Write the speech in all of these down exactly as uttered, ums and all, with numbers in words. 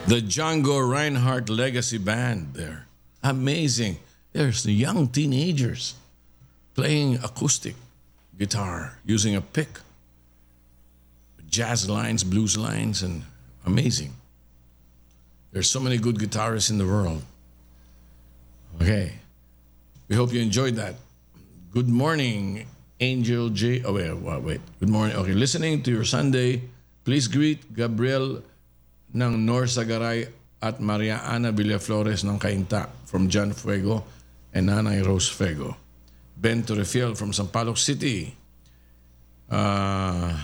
The Django Reinhardt Legacy Band there. Amazing. There's the young teenagers playing acoustic guitar using a pick. Jazz lines, blues lines, and amazing. There's so many good guitarists in the world. Okay. We hope you enjoyed that. Good morning, Angel J. Oh, wait, wait, wait. Good morning. Okay, listening to your Sunday, please greet Gabriel ng Norsagaray at Maria Ana Villaflores ng Cainta from John Fuego and Nanay Rose Fuego. Ben Torrefiel from Sampaloc City. Uh,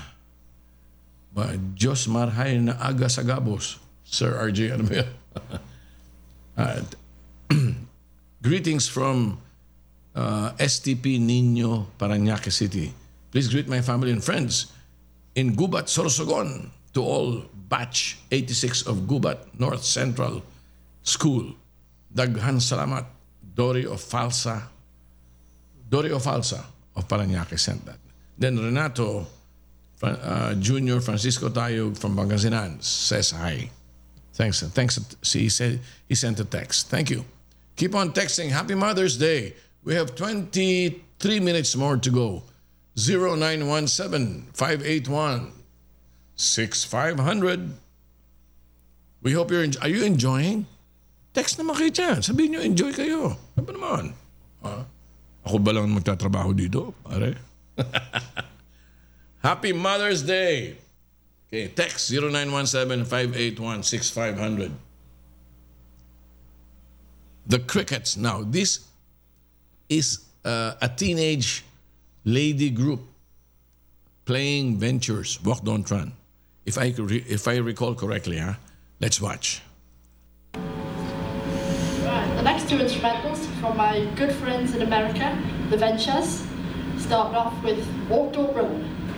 Diyos marhay na aga sa gabos. Sir R J, ano ba yan? uh, greetings from uh, S T P Nino, Parañaque City. Please greet my family and friends in Gubat, Sorsogon, to all batch eighty-six of Gubat North Central School. Daghan salamat. Dory of Falsa. Dory of Falsa of Parañaque sent that. Then Renato uh, Junior Francisco Tayo from Pangasinan says hi. Thanks. Thanks. See, he said he sent a text. Thank you. Keep on texting. Happy Mother's Day. We have twenty-three minutes more to go. zero nine one seven, five eight one, six five zero zero. We hope you're enjoying. Are you enjoying? Text naman kayo dyan. Sabihin nyo, enjoy kayo. Ano ba naman? Ha? Ako ba lang magtatrabaho dito? Pare? Happy Mother's Day. Okay, text zero nine one seven, five eight one, six five zero zero. The Crickets. Now, this is uh, a teenage lady group playing Ventures, Walk Don't Run. If I re- if I recall correctly, huh? Let's watch. Right, the next two instrumentals from my good friends in America, the Ventures, start off with Walk Don't Run.